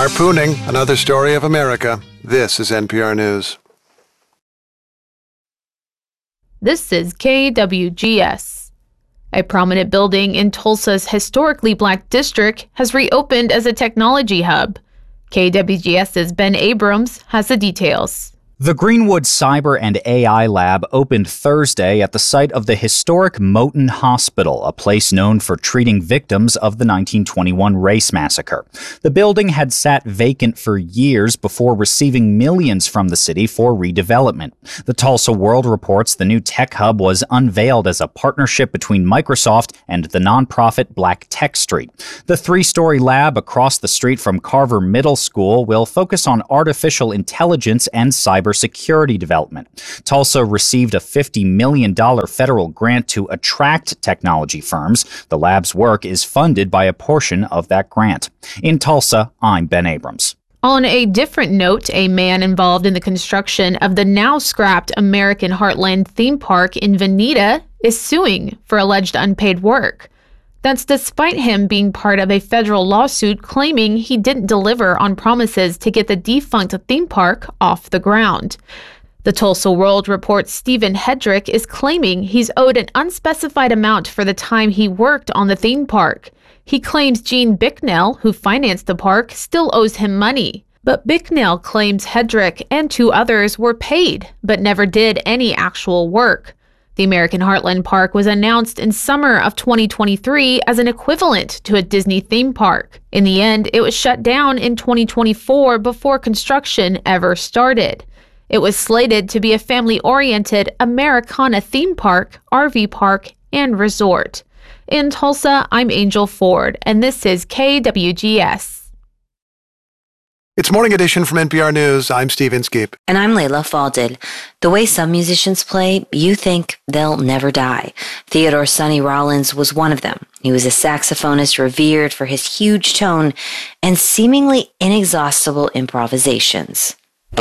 Harpooning, another story of America. This is NPR News. This is KWGS. A prominent building in Tulsa's historically black district has reopened as a technology hub. KWGS's Ben Abrams has the details. The Greenwood Cyber and AI Lab opened Thursday at the site of the historic Moton Hospital, a place known for treating victims of the 1921 race massacre. The building had sat vacant for years before receiving millions from the city for redevelopment. The Tulsa World reports the new tech hub was unveiled as a partnership between Microsoft and the nonprofit Black Tech Street. The three-story lab across the street from Carver Middle School will focus on artificial intelligence and cybersecurity development. Tulsa received a $50 million federal grant to attract technology firms. The lab's work is funded by a portion of that grant. In Tulsa, I'm Ben Abrams. On a different note, a man involved in the construction of the now scrapped American Heartland theme park in Veneta is suing for alleged unpaid work. That's despite him being part of a federal lawsuit claiming he didn't deliver on promises to get the defunct theme park off the ground. The Tulsa World reports Stephen Hedrick is claiming he's owed an unspecified amount for the time he worked on the theme park. He claims Gene Bicknell, who financed the park, still owes him money. But Bicknell claims Hedrick and two others were paid, but never did any actual work. The American Heartland Park was announced in summer of 2023 as an equivalent to a Disney theme park. In the end, it was shut down in 2024 before construction ever started. It was slated to be a family-oriented Americana theme park, RV park, and resort. In Tulsa, I'm Angel Ford, and this is KWGS. It's Morning Edition from NPR News. I'm Steve Inskeep. And I'm Layla Falded. The way some musicians play, you think they'll never die. Theodore Sonny Rollins was one of them. He was a saxophonist revered for his huge tone and seemingly inexhaustible improvisations.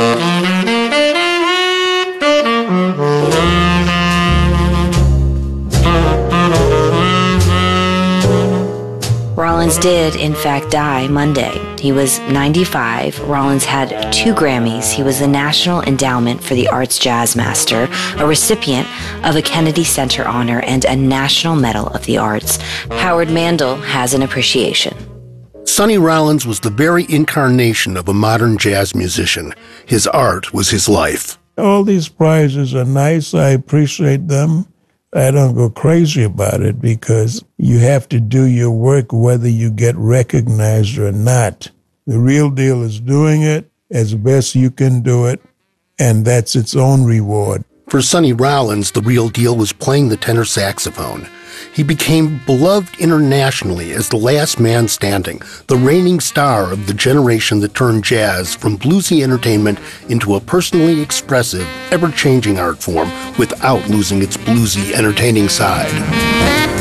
Rollins did, in fact, die Monday. He was 95. Rollins had 2 Grammys. He was the National Endowment for the Arts Jazz Master, a recipient of a Kennedy Center honor, and a National Medal of the Arts. Howard Mandel has an appreciation. Sonny Rollins was the very incarnation of a modern jazz musician. His art was his life. All these prizes are nice. I appreciate them. I don't go crazy about it because you have to do your work whether you get recognized or not. The real deal is doing it as best you can do it, and that's its own reward. For Sonny Rollins, the real deal was playing the tenor saxophone. He became beloved internationally as the last man standing, the reigning star of the generation that turned jazz from bluesy entertainment into a personally expressive, ever-changing art form without losing its bluesy, entertaining side.